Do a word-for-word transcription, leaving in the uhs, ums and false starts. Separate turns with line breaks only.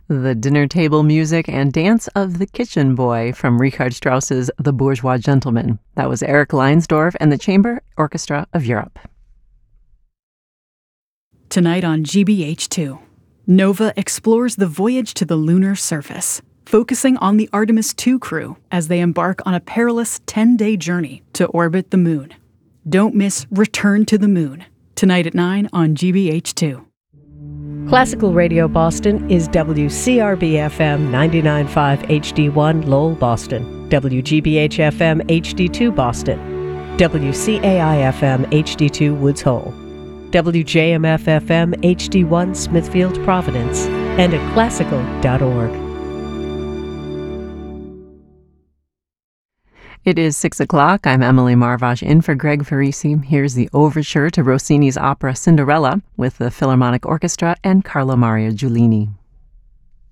The dinner table music and dance of the kitchen boy from Richard Strauss's The Bourgeois Gentleman. That was Eric Leinsdorf and the Chamber Orchestra of Europe.
Tonight on G B H two, Nova explores the voyage to the lunar surface, focusing on the Artemis two crew as they embark on a perilous ten-day journey to orbit the moon. Don't miss Return to the Moon, tonight at nine on G B H two.
Classical Radio Boston is W C R B F M ninety-nine point five H D one Lowell, Boston, W G B H F M H D two Boston, W C A I F M H D two Woods Hole, W J M F F M H D one Smithfield, Providence, and at classical dot org.
It is six o'clock. I'm Emily Marvash in for Greg Farisi. Here's the overture to Rossini's opera Cinderella with the Philharmonic Orchestra and Carlo Mario Giulini.